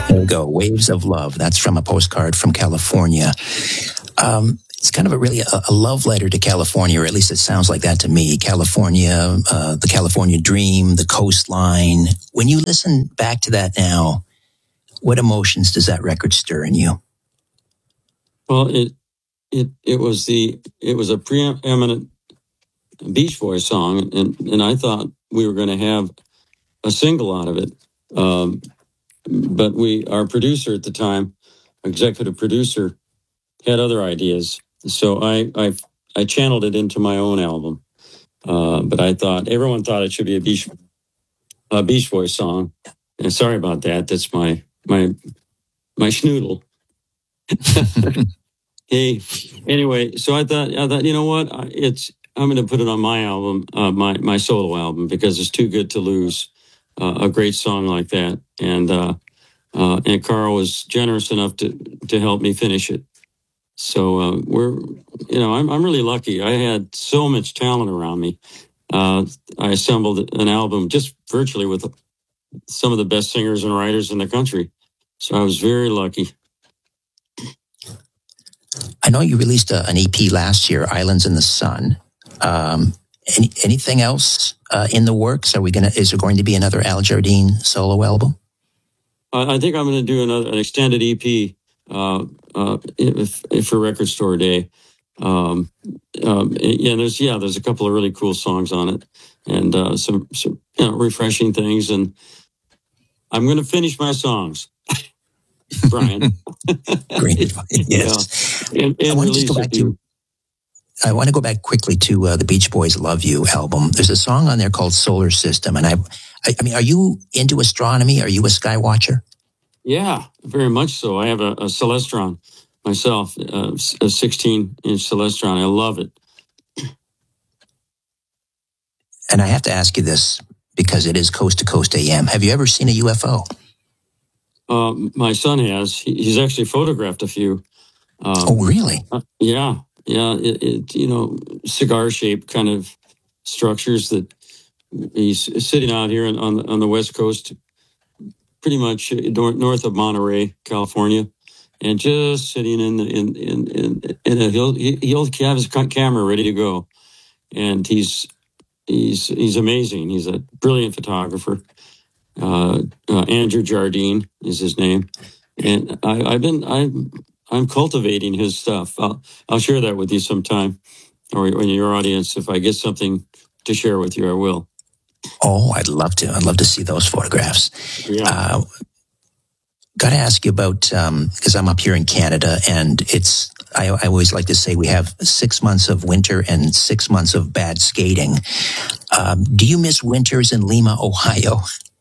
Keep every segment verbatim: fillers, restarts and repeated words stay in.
There you go. Waves of Love. That's from a postcard from California. Um, it's kind of a really a, a love letter to California, or at least it sounds like that to me. California, uh, the California dream, the coastline. When you listen back to that now, what emotions does that record stir in you? Well, it it it was the it was a preeminent Beach Boys song, and and I thought we were going to have a single out of it, um, but we our producer at the time, executive producer, had other ideas, so I I I channeled it into my own album. Uh, but I thought everyone thought it should be a Beach a Beach Boys song, and sorry about that. That's my my my schnoodle. Hey, anyway, so I thought, I thought, you know what? It's I'm going to put it on my album, uh, my my solo album, because it's too good to lose uh, a great song like that. And uh, uh, and Carl was generous enough to to help me finish it. So uh, we're, you know, I'm I'm really lucky. I had so much talent around me. Uh, I assembled an album just virtually with some of the best singers and writers in the country. So I was very lucky. I know you released a, an E P last year, Islands in the Sun. Um, any, anything else uh, in the works? Are we gonna? Is there going to be another Al Jardine solo album? I, I think I'm going to do another an extended E P uh, uh, if, if for Record Store Day. Um, um, yeah, there's yeah, there's a couple of really cool songs on it, and uh, some some you know, refreshing things. And I'm going to finish my songs. Brian. Great advice. Yes. Yeah. And, and I want to just go back to. I want to go back quickly to uh, the Beach Boys' "Love You" album. There's a song on there called "Solar System," and I, I, I mean, are you into astronomy? Are you a sky watcher? Yeah, very much so. I have a, a Celestron myself, uh, a sixteen-inch Celestron. I love it. And I have to ask you this because it is Coast to Coast A M. Have you ever seen a U F O? Uh, my son has. He, he's actually photographed a few. Um, oh, really? Uh, yeah, yeah. It, it, you know, cigar-shaped kind of structures that he's sitting out here on on the, on the West Coast, pretty much north of Monterey, California, and just sitting in the in in in, in a, he'll he'll have his camera ready to go, and he's he's he's amazing. He's a brilliant photographer. Uh, uh, Andrew Jardine is his name, and I, I've been I'm I'm cultivating his stuff. I'll I'll share that with you sometime, or in your audience. If I get something to share with you, I will. Oh, I'd love to. I'd love to see those photographs. Yeah. Uh, Got to ask you about because um, I'm up here in Canada, and it's. I, I always like to say we have six months of winter and six months of bad skating. Um, do you miss winters in Lima, Ohio?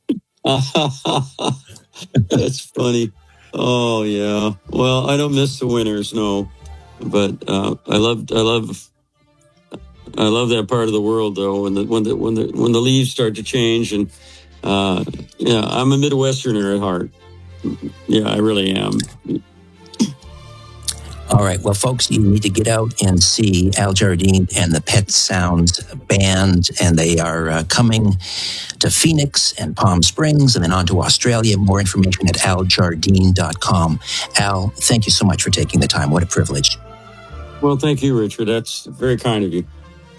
That's funny. Oh yeah. Well, I don't miss the winters, no, but uh, I love, I love, I love that part of the world though. When the when the when the when the leaves start to change, and uh, yeah, I'm a Midwesterner at heart. Yeah, I really am. All right. Well, folks, you need to get out and see Al Jardine and the Pet Sounds Band, and they are uh, coming to Phoenix and Palm Springs and then on to Australia. More information at al jardine dot com. Al, thank you so much for taking the time. What a privilege. Well, thank you, Richard. That's very kind of you.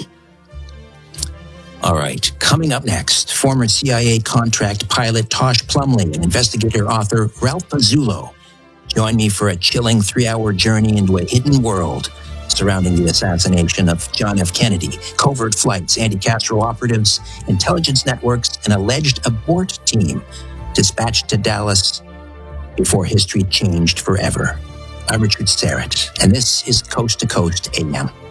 All right. Coming up next, former C I A contract pilot Tosh Plumley and investigator author Ralph Pazulo join me for a chilling three-hour journey into a hidden world surrounding the assassination of John F. Kennedy, covert flights, anti-Castro operatives, intelligence networks, an alleged abort team dispatched to Dallas before history changed forever. I'm Richard Serrett, and this is Coast to Coast A M.